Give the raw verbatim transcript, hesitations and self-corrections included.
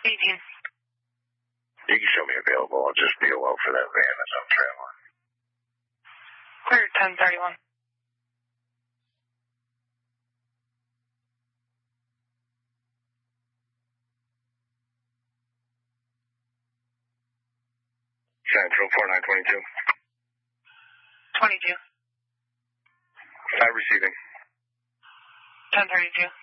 eighteen. You can show me available. I'll just be alone for that van as I'm traveling. Clear ten thirty-one. Central four nine twenty-two. twenty-two. Five receiving. ten thirty-two.